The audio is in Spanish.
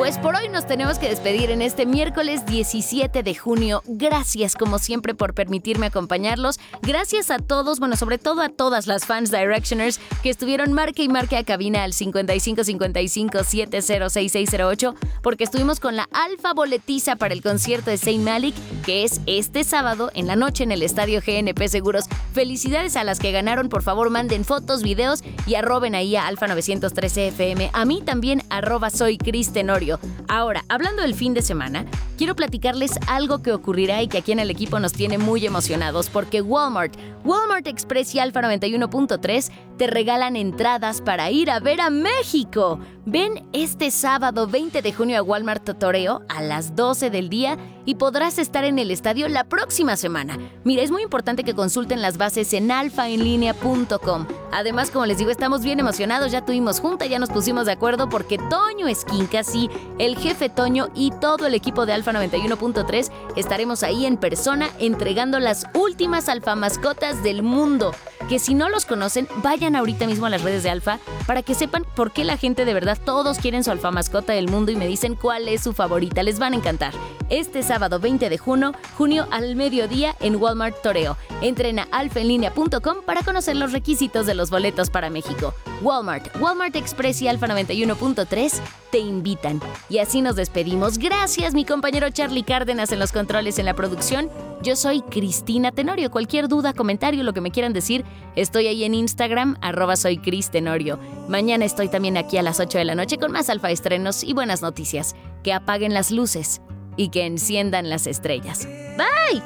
Pues por hoy nos tenemos que despedir en este miércoles 17 de junio. Gracias como siempre por permitirme acompañarlos. Gracias a todos, bueno, sobre todo a todas las fans Directioners que estuvieron marque y marque a cabina al 5555-706608 porque estuvimos con la alfa boletiza para el concierto de Zayn Malik, que es este sábado en la noche en el Estadio GNP Seguros. Felicidades a las que ganaron. Por favor, manden fotos, videos y arroben ahí a Alfa 913 FM. A mí también, @soy Cris Tenorio. Ahora, hablando del fin de semana, quiero platicarles algo que ocurrirá y que aquí en el equipo nos tiene muy emocionados porque Walmart Express y Alfa 91.3 te regalan entradas para ir a ver a México. Ven este sábado 20 de junio a Walmart Toreo a las 12 del día y podrás estar en el estadio la próxima semana. Mira, es muy importante que consulten las bases en alfaenlinea.com. Además, como les digo, estamos bien emocionados, ya tuvimos junta, ya nos pusimos de acuerdo porque Toño Esquinca, sí, el jefe Toño y todo el equipo de Alfa 91.3 estaremos ahí en persona entregando las últimas alfa mascotas del mundo. Que si no los conocen, vayan ahorita mismo a las redes de Alfa para que sepan por qué la gente de verdad todos quieren su alfa mascota del mundo y me dicen cuál es su favorita. Les van a encantar. Este sábado 20 de junio al mediodía en Walmart Toreo. Entren a alfaenlinea.com para conocer los requisitos de los boletos para México. Walmart Express y Alfa 91.3 te invitan. Y así nos despedimos. Gracias, mi compañero Charlie Cárdenas en los controles en la producción. Yo soy Cristina Tenorio. Cualquier duda, comentario, lo que me quieran decir, estoy ahí en Instagram, @soy Cris Tenorio. Mañana estoy también aquí a las 8 de la noche con más alfa estrenos y buenas noticias. Que apaguen las luces y que enciendan las estrellas. ¡Bye!